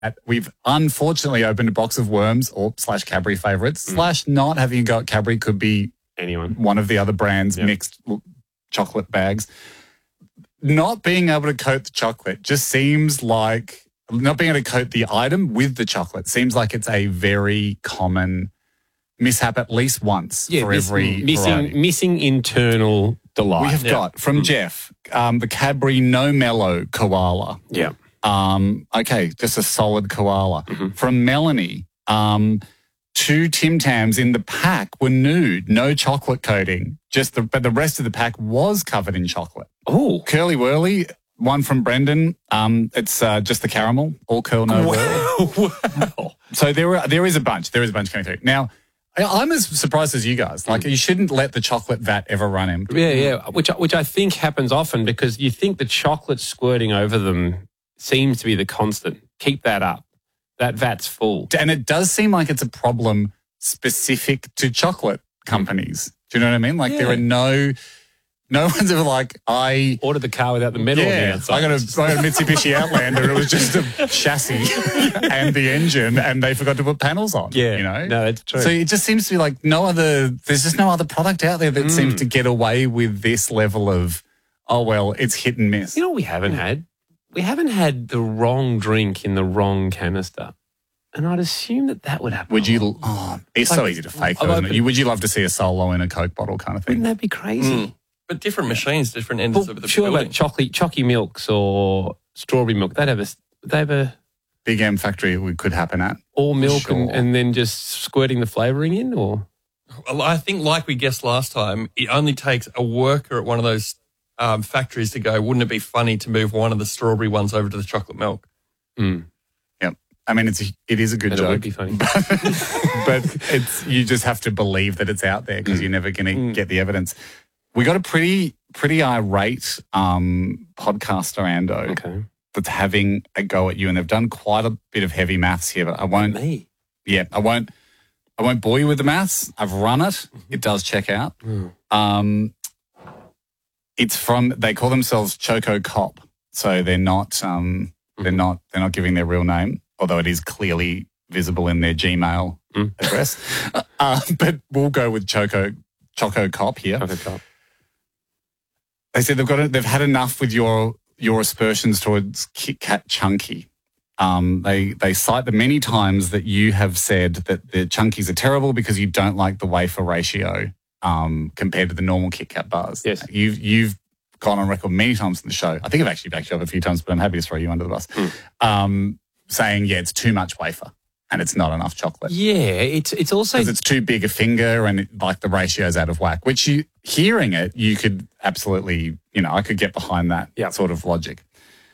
We've unfortunately opened a box of worms or / Cadbury favourites / not having got Cadbury could be anyone, one of the other brands mixed chocolate bags. Not being able to coat the chocolate just seems like not being able to coat the item with the chocolate seems like it's a very common mishap at least once for every variety. Missing internal delight. We have got from Jeff the Cadbury No Mellow Koala. Yeah. Okay, just a solid koala. From Melanie, 2 Tim Tams in the pack were nude, no chocolate coating. But the rest of the pack was covered in chocolate. Oh, Curly Whirly, one from Brendan. It's just the caramel, all curl, no whirl. Wow. So there is a bunch. There is a bunch coming through. Now, I'm as surprised as you guys. Like, you shouldn't let the chocolate vat ever run empty. Yeah. Which I think happens often because you think the chocolate squirting over them seems to be the constant. Keep that up. That vat's full. And it does seem like it's a problem specific to chocolate companies. Do you know what I mean? Like there are no one's ever like, I ordered the car without the metal on the outside. I got a Mitsubishi Outlander and it was just a chassis and the engine and they forgot to put panels on. Yeah. You know? No, that's true. So it just seems to be like there's just no other product out there that seems to get away with this level of, it's hit and miss. You know what we haven't had? We haven't had the wrong drink in the wrong canister. And I'd assume that would happen. Would you? It's so easy to fake, though, isn't it? Would you love to see a Solo in a Coke bottle kind of thing? Wouldn't that be crazy? But different machines, different ends of the sure, building. like chocky milks or strawberry milk, they'd have a Big M factory it could happen at. All milk Sure. and then just squirting the flavouring in, or? Well, I think, like we guessed last time, it only takes a worker at one of those factories to go, wouldn't it be funny to move one of the strawberry ones over to the chocolate milk? Mm. Yep. I mean, it is a good joke. It would be funny. But you just have to believe that it's out there because you're never going to get the evidence. We got a pretty irate podcaster, Ando, that's having a go at you, and they've done quite a bit of heavy maths here, but I won't. Me? Yeah, I won't bore you with the maths. I've run it. It does check out. It's from, they call themselves Choco Cop, so they're not they're not giving their real name, although it is clearly visible in their Gmail address. But we'll go with Choco Cop here. Choco Cop. They said they've had enough with your aspersions towards Kit Kat Chunky. They cite the many times that you have said that the Chunkies are terrible because you don't like the wafer ratio compared to the normal Kit Kat bars. Yes. You've gone on record many times in the show. I think I've actually backed you up a few times, but I'm happy to throw you under the bus. Saying, it's too much wafer and it's not enough chocolate. Yeah, it's also... Because it's too big a finger and the ratio's out of whack, which hearing it, you could absolutely, I could get behind that sort of logic.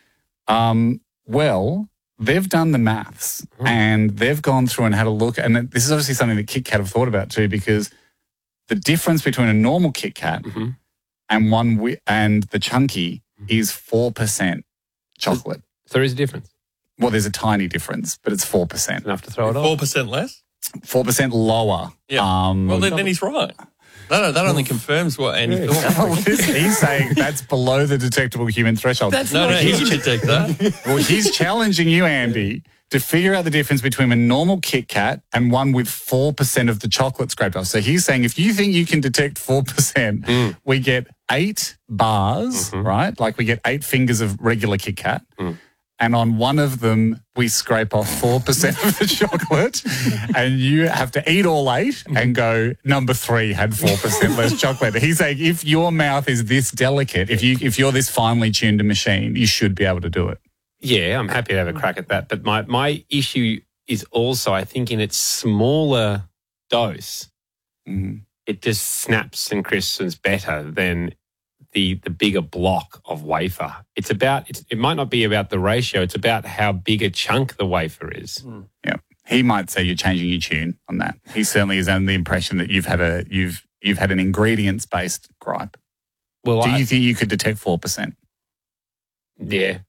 Well, they've done the maths and they've gone through and had a look, and this is obviously something that Kit Kat have thought about too, because the difference between a normal Kit Kat and the Chunky is 4% chocolate. So there is a difference. Well, there's a tiny difference, but it's 4%. Enough to throw it off. 4% less? 4% lower. Yeah. Well, then he's right. That only confirms what Andy thought. He's saying that's below the detectable human threshold. No, he should detect that. Well, he's challenging you, Andy, to figure out the difference between a normal Kit Kat and one with 4% of the chocolate scraped off. So he's saying if you think you can detect 4%, we get 8 bars, right? Like we get 8 fingers of regular Kit Kat. And on one of them, we scrape off 4% of the chocolate, and you have to eat all 8 and go, number 3 had 4% less chocolate. He's saying if your mouth is this delicate, if you're this finely tuned a machine, you should be able to do it. Yeah, I'm happy to have a crack at that. But my issue is also, I think, in its smaller dose, it just snaps and crisps better than the bigger block of wafer. It might not be about the ratio, it's about how big a chunk the wafer is. Yeah. He might say you're changing your tune on that. He certainly is under the impression that you've had an ingredients-based gripe. Well, Do you think you could detect 4%? Yeah.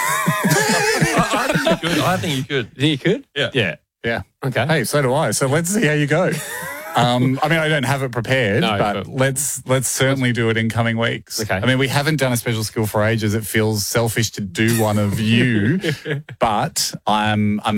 I think you could. Think you could? Yeah. Yeah. Yeah. Okay. Hey, so do I. So let's see how you go. I mean, I don't have it prepared, No, but let's certainly do it in coming weeks. Okay. I mean, we haven't done a special skill for ages. It feels selfish to do one of you, but I'm